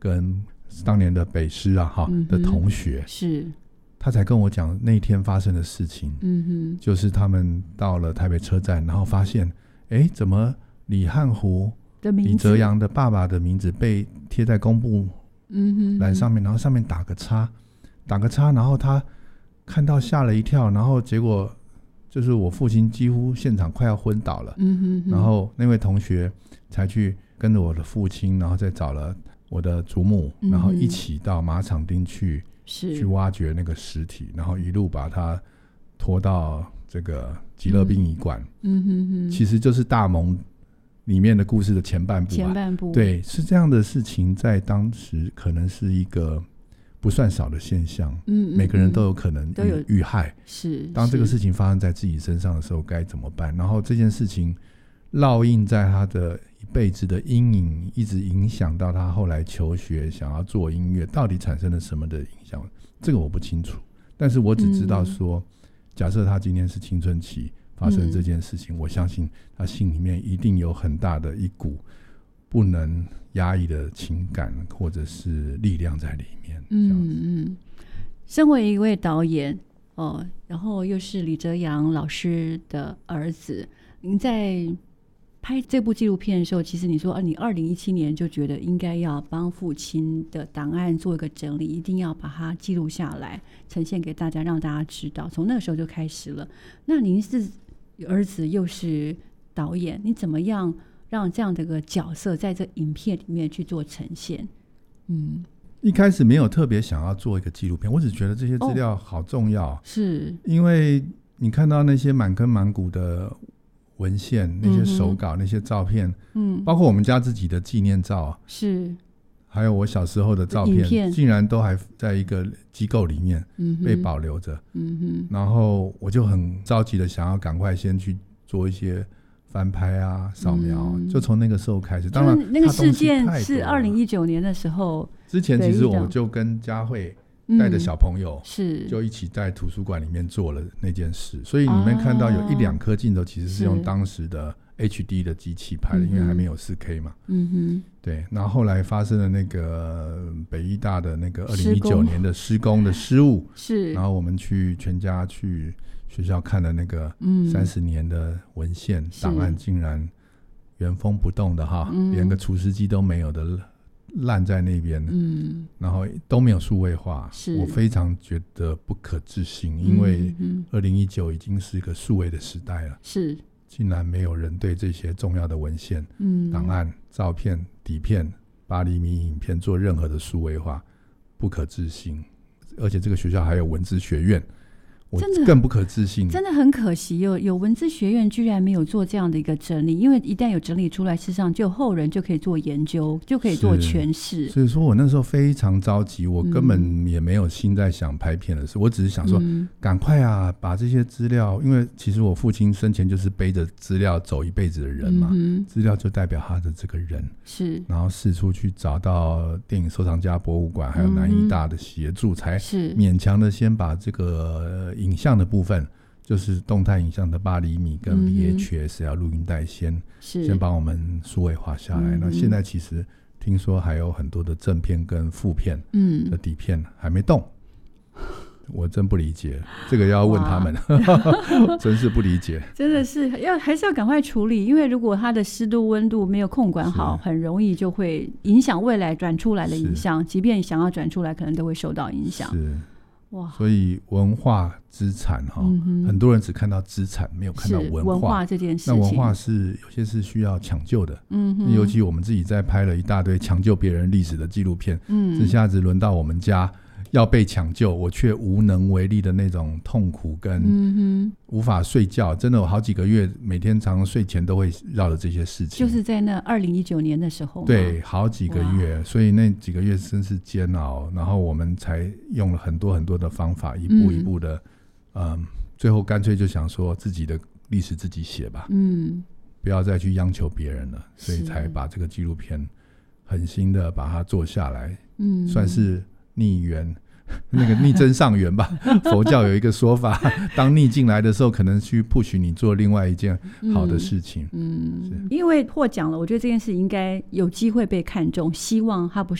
跟当年的北师的同学， 是他才跟我讲那天发生的事情。就是他们到了台北车站，然后发现怎么李汉湖李泽洋的爸爸的名字被贴在公布栏上面，然后上面打个叉，然后他看到吓了一跳，然后结果就是我父亲几乎现场快要昏倒了。然后那位同学才去跟着我的父亲，然后再找了我的祖母，然后一起到马场町去挖掘那个尸体，然后一路把它拖到这个极乐殡仪馆。其实就是大盟里面的故事的前半部。对，是这样的事情，在当时可能是一个不算少的现象。每个人都有可能遇害。是，当这个事情发生在自己身上的时候该怎么办？然后这件事情烙印在他的一辈子的阴影，一直影响到他后来求学想要做音乐，到底产生了什么的影响，这个我不清楚。但是我只知道说，假设他今天是青春期发生这件事情，我相信他心里面一定有很大的一股不能压抑的情感或者是力量在里面。 身为一位导演然后又是李泽洋老师的儿子，您在拍这部纪录片的时候，其实你说你2017年就觉得应该要帮父亲的档案做一个整理，一定要把它记录下来呈现给大家，让大家知道，从那个时候就开始了。那您是儿子又是导演，你怎么样让这样的一个角色在这影片里面去做呈现？ 一开始没有特别想要做一个纪录片，我只觉得这些资料好重要。是因为你看到那些满坑满谷的文献，那些手稿，那些照片，包括我们家自己的纪念照，是还有我小时候的照片，竟然都还在一个机构里面被保留着。然后我就很着急的想要赶快先去做一些翻拍扫描，就从那个时候开始。当然那个事件是2019年的时候， 之前其实我就跟佳慧带着小朋友就一起在图书馆里面做了那件事，所以你们看到有1-2颗镜头其实是用当时的 HD 的机器拍的，因为还没有 4K 嘛。对，然后后来发生了那个北医大的那个2019年的施工的失误，然后我们去全家去学校看了那个30年的文献档案，竟然原封不动的连个除湿机都没有的烂在那边，然后都没有数位化，我非常觉得不可置信，因为2019已经是一个数位的时代了，竟然没有人对这些重要的文献、档案、照片、底片、8厘米影片做任何的数位化，不可置信。而且这个学校还有文资学院，我更不可置信， 真的很可惜，有文资学院居然没有做这样的一个整理，因为一旦有整理出来，事实上就后人就可以做研究，就可以做诠释。 所以说我那时候非常着急，我根本也没有心在想拍片的事，我只是想说赶快把这些资料，因为其实我父亲生前就是背着资料走一辈子的人嘛，资料就代表他的这个人，然后四处去找到电影收藏家博物馆还有南医大的协助，才勉强的先把这个影像的部分，就是动态影像的8厘米跟 VHS 要录音带先帮我们数位化下来。那现在其实听说还有很多的正片跟副片的底片还没动，我真不理解，这个要问他们真是不理解， 真的是还是要赶快处理，因为如果它的湿度温度没有控管好，很容易就会影响未来转出来的影像，即便想要转出来可能都会受到影响。是哇，所以文化资产很多人只看到资产，没有看到文化这件事情。 那文化是有些是需要抢救的，尤其我们自己在拍了一大堆抢救别人历史的纪录片，这下子轮到我们家要被抢救，我却无能为力的那种痛苦跟无法睡觉，真的有好几个月每天常常睡前都会绕着这些事情， 就是在那2019年的时候， 对，好几个月，所以那几个月真是煎熬，然后我们才用了很多很多的方法，一步一步的最后干脆就想说自己的历史自己写吧，不要再去央求别人了，所以才把这个纪录片狠心的把它做下来，算是逆缘，那个逆增上缘吧佛教有一个说法，当逆境来的时候可能去 push 你做另外一件好的事情。 因为获奖了，我觉得这件事应该有机会被看中，希望它不是